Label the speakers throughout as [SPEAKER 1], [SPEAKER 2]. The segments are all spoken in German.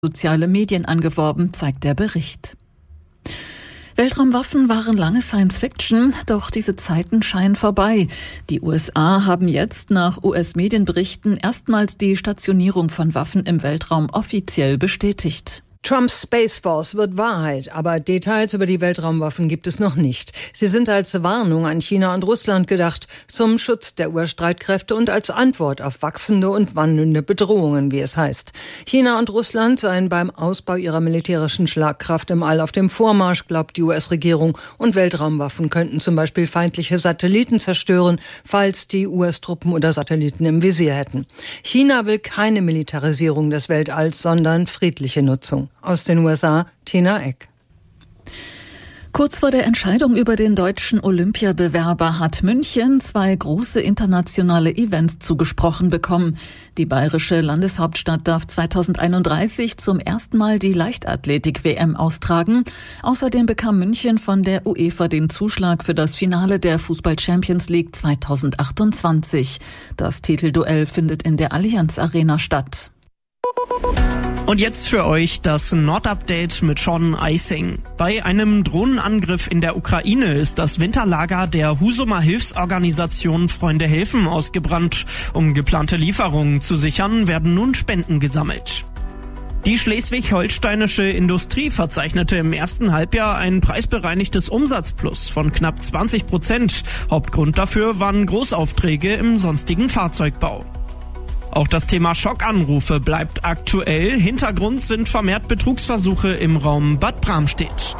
[SPEAKER 1] soziale Medien angeworben, zeigt der Bericht. Weltraumwaffen waren lange Science-Fiction, doch diese Zeiten scheinen vorbei. Die USA haben jetzt nach US-Medienberichten erstmals die Stationierung von Waffen im Weltraum offiziell bestätigt.
[SPEAKER 2] Trumps Space Force wird Wahrheit, aber Details über die Weltraumwaffen gibt es noch nicht. Sie sind als Warnung an China und Russland gedacht, zum Schutz der US-Streitkräfte und als Antwort auf wachsende und wandelnde Bedrohungen, wie es heißt. China und Russland seien beim Ausbau ihrer militärischen Schlagkraft im All auf dem Vormarsch, glaubt die US-Regierung, und Weltraumwaffen könnten zum Beispiel feindliche Satelliten zerstören, falls die US-Truppen oder Satelliten im Visier hätten. China will keine Militarisierung des Weltalls, sondern friedliche Nutzung. Aus den USA, Tina Eck.
[SPEAKER 1] Kurz vor der Entscheidung über den deutschen Olympiabewerber hat München 2 große internationale Events zugesprochen bekommen. Die bayerische Landeshauptstadt darf 2031 zum ersten Mal die Leichtathletik-WM austragen. Außerdem bekam München von der UEFA den Zuschlag für das Finale der Fußball-Champions League 2028. Das Titelduell findet in der Allianz Arena statt.
[SPEAKER 3] Und jetzt für euch das Nord-Update mit Sean Eising. Bei einem Drohnenangriff in der Ukraine ist das Winterlager der Husumer Hilfsorganisation Freunde helfen ausgebrannt. Um geplante Lieferungen zu sichern, werden nun Spenden gesammelt. Die schleswig-holsteinische Industrie verzeichnete im ersten Halbjahr ein preisbereinigtes Umsatzplus von knapp 20%. Hauptgrund dafür waren Großaufträge im sonstigen Fahrzeugbau. Auch das Thema Schockanrufe bleibt aktuell. Hintergrund sind vermehrt Betrugsversuche im Raum Bad Bramstedt.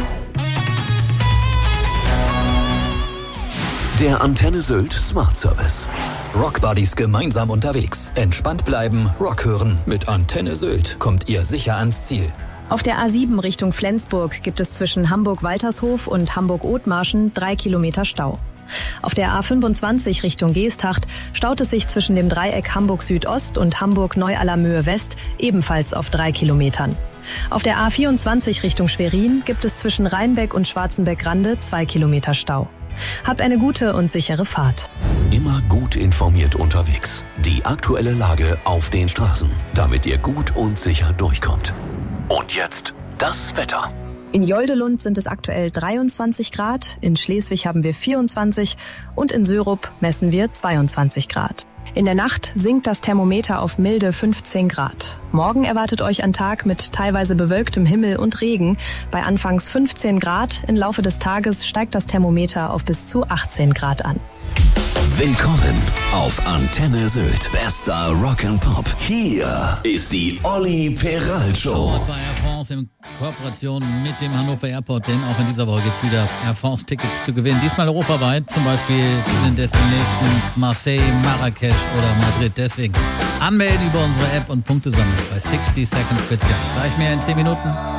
[SPEAKER 4] Der Antenne Sylt Smart Service. Rockbuddies gemeinsam unterwegs. Entspannt bleiben, Rock hören. Mit Antenne Sylt kommt ihr sicher ans Ziel.
[SPEAKER 5] Auf der A7 Richtung Flensburg gibt es zwischen Hamburg-Waltershof und Hamburg-Othmarschen 3 Kilometer Stau. Auf der A25 Richtung Geesthacht staut es sich zwischen dem Dreieck Hamburg Südost und Hamburg Neu-Allermöhe West ebenfalls auf 3 Kilometern. Auf der A24 Richtung Schwerin gibt es zwischen Rheinbeck und Schwarzenbeck-Rande 2 Kilometer Stau. Habt eine gute und sichere Fahrt.
[SPEAKER 4] Immer gut informiert unterwegs. Die aktuelle Lage auf den Straßen, damit ihr gut und sicher durchkommt. Und jetzt das Wetter.
[SPEAKER 5] In Joldelund sind es aktuell 23 Grad, in Schleswig haben wir 24 und in Sörup messen wir 22 Grad. In der Nacht sinkt das Thermometer auf milde 15 Grad. Morgen erwartet euch ein Tag mit teilweise bewölktem Himmel und Regen. Bei anfangs 15 Grad, im Laufe des Tages steigt das Thermometer auf bis zu 18 Grad an.
[SPEAKER 4] Willkommen auf Antenne Sylt. Bester Rock'n'Pop. Hier ist die Olli Peral Show.
[SPEAKER 6] Das war Air France in Kooperation mit dem Hannover Airport, denn auch in dieser Woche gibt es wieder Air France Tickets zu gewinnen. Diesmal europaweit, zum Beispiel zu den Destinations Marseille, Marrakesch oder Madrid. Deswegen anmelden über unsere App und Punkte sammeln bei 60 Seconds Spezial. Gleich mehr in 10 Minuten.